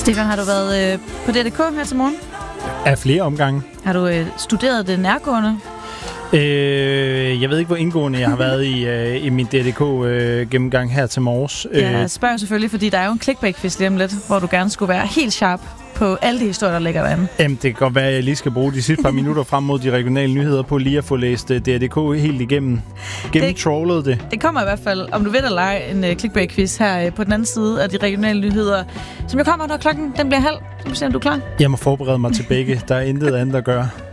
Stefan, har du været på DRDK her til morgen? Af flere omgange. Har du studeret det nærgående? Jeg ved ikke, hvor indgående jeg har været i min DRDK-gennemgang her til morges. Jeg spørger selvfølgelig, fordi der er jo en clickbait-quiz lige om lidt, hvor du gerne skulle være helt sharp på alle de historier, der ligger derinde. Jamen, det kan godt være, at jeg lige skal bruge de sidste par minutter frem mod de regionale nyheder på lige at få læst DRDK helt igennem. Gennemtrollet det. Det kommer i hvert fald, om du ved at lege, en clickbait-quiz her på den anden side af de regionale nyheder, som jo kommer, når klokken den bliver halv. Så må vi se, om du er klar. Jeg må forberede mig til begge. Der er intet andet at gøre.